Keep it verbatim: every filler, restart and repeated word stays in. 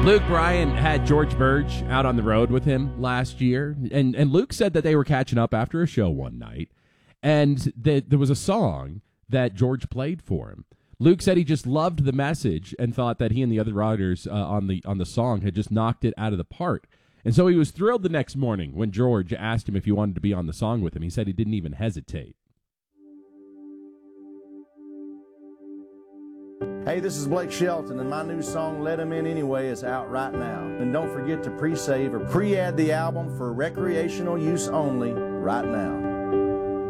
Luke Bryan had George Burge out on the road with him last year, and, and Luke said that they were catching up after a show one night, and that there was a song that George played for him. Luke said he just loved the message and thought that he and the other writers uh, on the on the song had just knocked it out of the park. And so he was thrilled the next morning when George asked him if he wanted to be on the song with him. He said he didn't even hesitate. Hey, this is Blake Shelton, and my new song, Let 'Em In Anyway, is out right now. And don't forget to pre-save or pre-add the album for recreational use only right now.